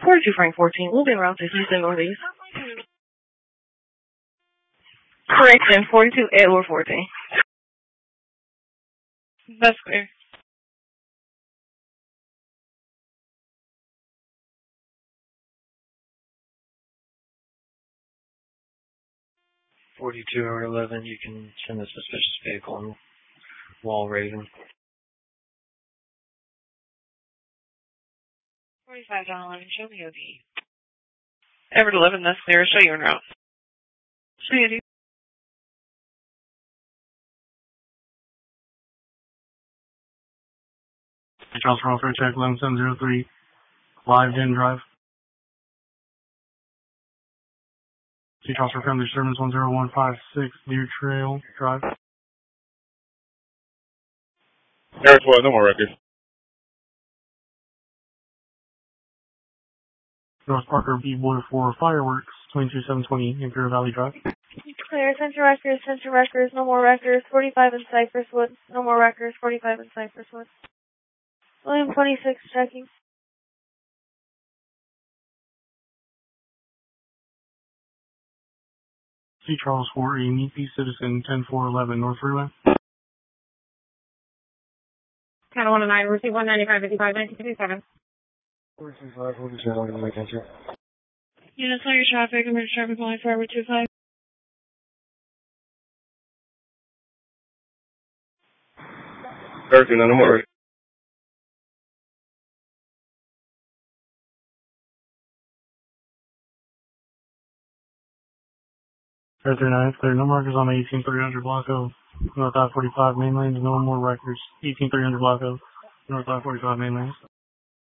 42 Frank 14, we'll be around 67 Northeast. Correction, 42 Edward 14. That's clear. $42 or 11, you can send a suspicious vehicle on Wall Raven. 45 John 11, show me OD. Everett 11, that's clear. Show you en route. Show you OD. Charles Welfare Check 11703, Live Gen Drive. Charles for Family Disturbance 10156, Deer Trail Drive. Air 12, no more records. North Parker B-Boy for Fireworks, 22720, Imperial Valley Drive. Clear, Center Records, no more records, 45 in Cypress Woods, no more records, 45 in Cypress Woods. William 26, checking. C. Charles for a Meepy Citizen, 10411, North Freeway. Channel 109, receive 19555, 1957. 425, what is that on the way answer? Units on your traffic, emergency traffic line forever 25. Thursday, no more records. Thursday night, clear. No markers on the 18300 block of North I-45 main lanes. No more records. 18300 block of North I-45 main lanes.